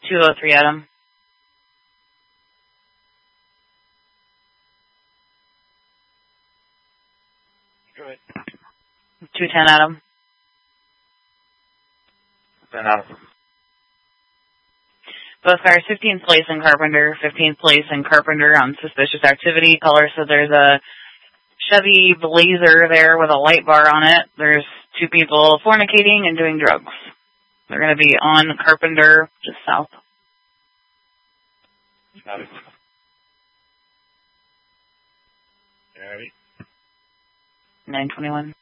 203 Adam. Go ahead. 210 Adam. 10 Adam. Both cars, 15th place in Carpenter, 15th place in Carpenter on suspicious activity. Caller said there's a Chevy Blazer there with a light bar on it. There's two people fornicating and doing drugs. They're going to be on Carpenter, just south. Got it. All right. 921.